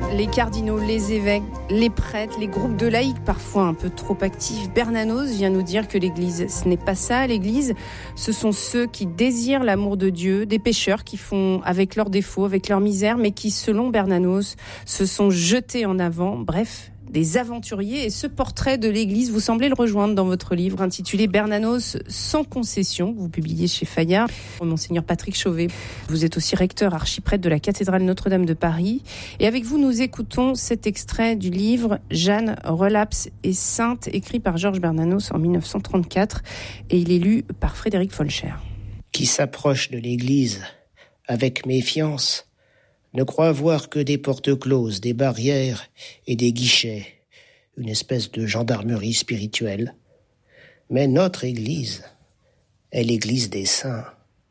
Les cardinaux, les évêques, les prêtres, les groupes de laïcs parfois un peu trop actifs. Bernanos vient nous dire que l'Église, ce n'est pas ça. L'Église, ce sont ceux qui désirent l'amour de Dieu, des pécheurs qui font avec leurs défauts, avec leur misère, mais qui, selon Bernanos, se sont jetés en avant. Bref, des aventuriers. Et ce portrait de l'Église, vous semblez le rejoindre dans votre livre intitulé Bernanos sans concession, que vous publiez chez Fayard. Monseigneur Patrick Chauvet, vous êtes aussi recteur archiprêtre de la cathédrale Notre-Dame de Paris. Et avec vous, nous écoutons cet extrait du livre Jeanne, relapse et sainte, écrit par Georges Bernanos en 1934. Et il est lu par Frédéric Folcher. Qui s'approche de l'Église avec méfiance ne croit voir que des portes closes, des barrières et des guichets, une espèce de gendarmerie spirituelle. Mais notre Église est l'Église des saints.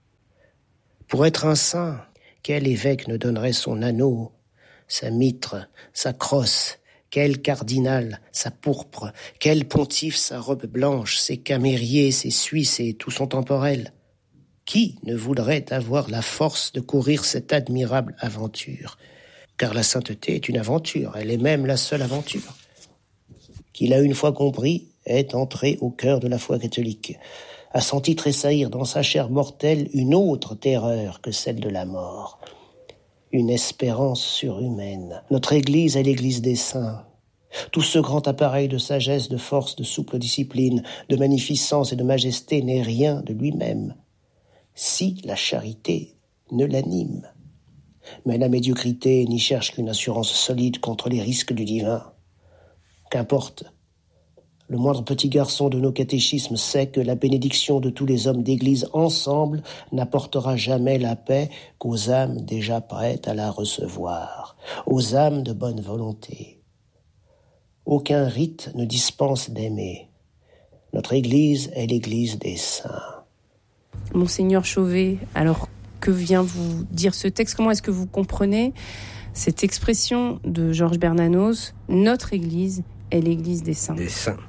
Pour être un saint, quel évêque ne donnerait son anneau, sa mitre, sa crosse, quel cardinal, sa pourpre, quel pontife, sa robe blanche, ses camériers, ses Suisses et tout son temporel? Qui ne voudrait avoir la force de courir cette admirable aventure? Car la sainteté est une aventure, elle est même la seule aventure. Qui l'a une fois compris, est entré au cœur de la foi catholique, a senti tressaillir dans sa chair mortelle une autre terreur que celle de la mort, une espérance surhumaine. Notre Église est l'Église des saints. Tout ce grand appareil de sagesse, de force, de souple discipline, de magnificence et de majesté n'est rien de lui-même, si la charité ne l'anime. Mais la médiocrité n'y cherche qu'une assurance solide contre les risques du divin. Qu'importe, le moindre petit garçon de nos catéchismes sait que la bénédiction de tous les hommes d'église ensemble n'apportera jamais la paix qu'aux âmes déjà prêtes à la recevoir, aux âmes de bonne volonté. Aucun rite ne dispense d'aimer. Notre Église est l'Église des saints. Monseigneur Chauvet, alors que vient vous dire ce texte? Comment est-ce que vous comprenez cette expression de Georges Bernanos, notre Église est l'Église des saints? Des saints.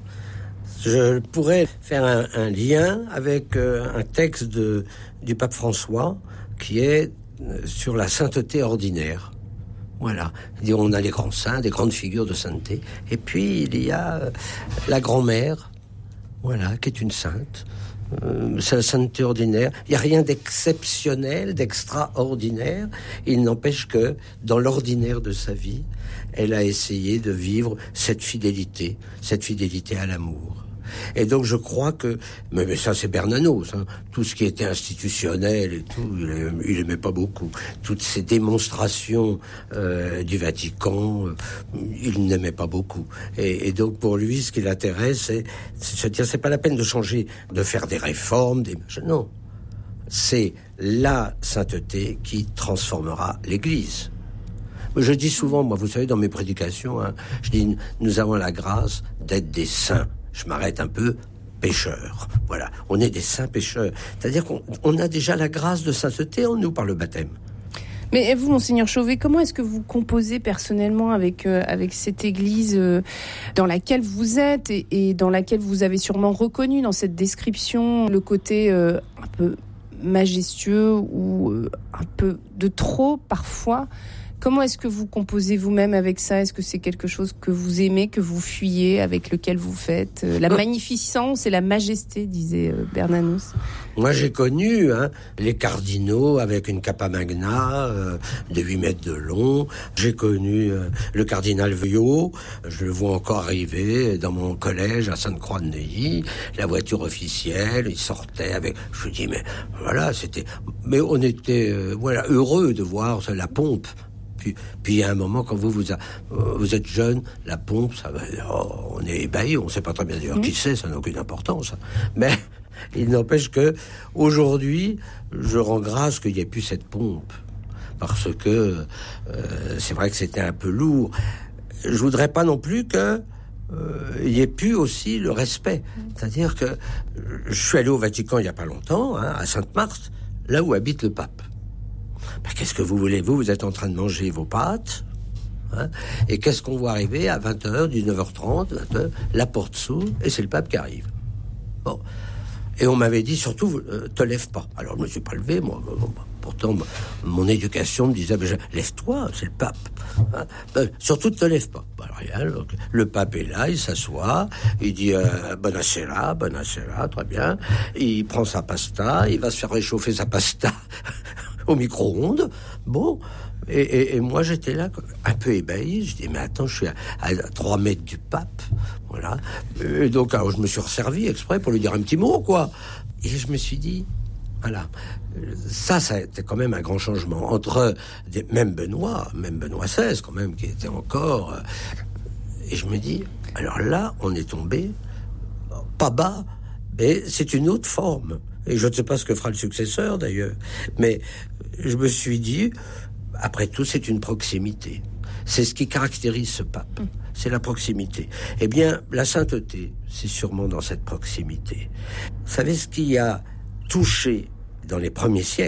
Je pourrais faire un lien avec un texte du pape François qui est sur la sainteté ordinaire. Voilà. On a les grands saints, des grandes figures de sainteté. Et puis il y a la grand-mère, voilà, qui est une sainte. C'est la sainteté ordinaire. Il n'y a rien d'exceptionnel, d'extraordinaire. Il n'empêche que, dans l'ordinaire de sa vie, elle a essayé de vivre cette fidélité à l'amour. Et donc je crois que, mais ça c'est Bernanos, hein, tout ce qui était institutionnel et tout, il aimait pas beaucoup. Toutes ces démonstrations du Vatican, il n'aimait pas beaucoup. Et donc pour lui, ce qui l'intéresse, c'est se dire, c'est pas la peine de changer, de faire des réformes, non. C'est la sainteté qui transformera l'Église. Je dis souvent, moi, vous savez, dans mes prédications, hein, je dis, nous avons la grâce d'être des saints. Je m'arrête un peu, pécheurs. Voilà, on est des saints pécheurs. C'est-à-dire qu'on a déjà la grâce de sainteté en nous par le baptême. Mais vous, Monseigneur Chauvet, comment est-ce que vous composez personnellement avec cette Église dans laquelle vous êtes et dans laquelle vous avez sûrement reconnu dans cette description le côté un peu majestueux ou un peu de trop parfois? Comment est-ce que vous composez vous-même avec ça? Est-ce que c'est quelque chose que vous aimez, que vous fuyez, avec lequel vous faites la magnificence et la majesté, disait Bernanos? Moi, j'ai connu les cardinaux avec une capa magna de 8 mètres de long. J'ai connu le cardinal Veuillot. Je le vois encore arriver dans mon collège à Sainte-Croix-de-Neuilly. La voiture officielle, il sortait avec... Je me dis, mais voilà, c'était... Mais on était heureux de voir la pompe. Puis il y a un moment, quand vous êtes jeune, la pompe, ça va, on est ébahi, on ne sait pas très bien d'ailleurs qui c'est, ça n'a aucune importance. Mais il n'empêche que aujourd'hui, je rends grâce qu'il n'y ait plus cette pompe, parce que c'est vrai que c'était un peu lourd. Je voudrais pas non plus que il y ait plus aussi le respect. C'est-à-dire que je suis allé au Vatican il y a pas longtemps, à Sainte-Marthe, là où habite le pape. Ben, qu'est-ce que vous voulez? Vous êtes en train de manger vos pâtes, et qu'est-ce qu'on voit arriver à 20h, 19h30, 20h, la porte s'ouvre, et c'est le pape qui arrive. Bon. Et on m'avait dit, surtout, te lève pas. Alors je me suis pas levé, moi. Pourtant, mon éducation me disait, lève-toi, c'est le pape. Hein, surtout, ne te lève pas. Rien, le pape est là, il s'assoit, il dit Buonasera, très bien. Il prend sa pasta, il va se faire réchauffer sa pasta au micro-ondes. Bon, et moi j'étais là, un peu ébahi. Je dis, mais attends, je suis à 3 mètres du pape. Voilà. Et donc, alors, je me suis resservi exprès pour lui dire un petit mot, quoi. Et je me suis dit, voilà, ça a été quand même un grand changement entre même Benoît XVI quand même, qui était encore... et je me dis, alors là, on est tombé pas bas, mais c'est une autre forme. Et je ne sais pas ce que fera le successeur d'ailleurs, mais je me suis dit, après tout, c'est une proximité. C'est ce qui caractérise ce pape, c'est la proximité. Eh bien, la sainteté, c'est sûrement dans cette proximité. Vous savez ce qui a touché dans les premiers siècles